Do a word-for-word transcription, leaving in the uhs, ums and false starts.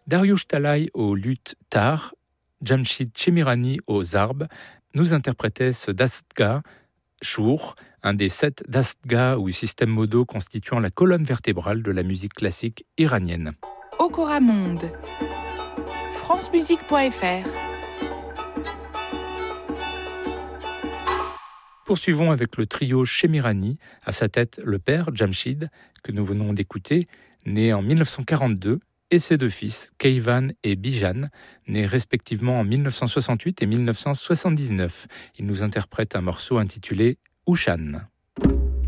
Dariush Talai au luth tar, Jamshid Chemirani au zarb nous interprétaient ce dastgah, Shur, un des sept dastgahs ou systèmes modaux constituant la colonne vertébrale de la musique classique iranienne. Okora Monde, francemusique point f r. Poursuivons avec le trio Chemirani, à sa tête le père Jamshid, que nous venons d'écouter, né en mille neuf cent quarante-deux, et ses deux fils, Keyvan et Bijan, nés respectivement en mille neuf cent soixante-huit et mille neuf cent soixante-dix-neuf. Ils nous interprètent un morceau intitulé Ushan.